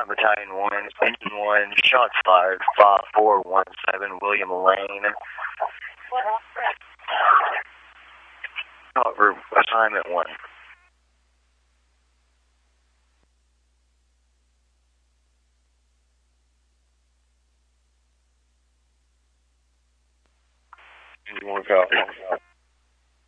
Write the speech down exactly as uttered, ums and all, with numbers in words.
Battalion one, Engine one, shots fired, five four one seven, William Lane. Cover assignment one. Engine one copy.